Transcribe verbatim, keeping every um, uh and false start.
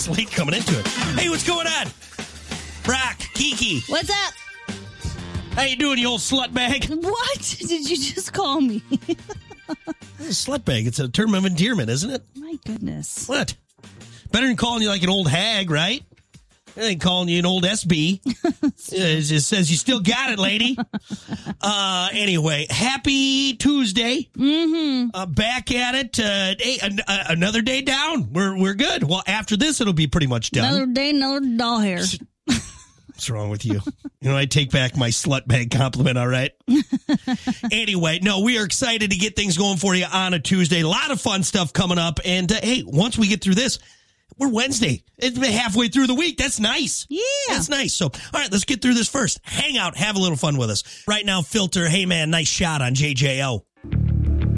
slate coming into it. Hey, what's going on? Brock, Kiki. What's up? How you doing, you old slut bag? What did you just call me? Slut bag. It's a term of endearment, isn't it? My goodness. What? Better than calling you like an old hag, right? They ain't calling you an old S B. It just says you still got it, lady. Uh, anyway, happy Tuesday. Mm-hmm. Uh, back at it. Uh, hey, an- uh, another day down. We're we're good. Well, after this, it'll be pretty much done. Another day, another doll hair. What's wrong with you? You know, I take back my slut bag compliment, all right? Anyway, no, we are excited to get things going for you on a Tuesday. A lot of fun stuff coming up. And, uh, hey, once we get through this, we're Wednesday. It's been halfway through the week. That's nice. Yeah. That's nice. So, all right, let's get through this first. Hang out. Have a little fun with us. Right now, Filter, hey, man, nice shot on J J O.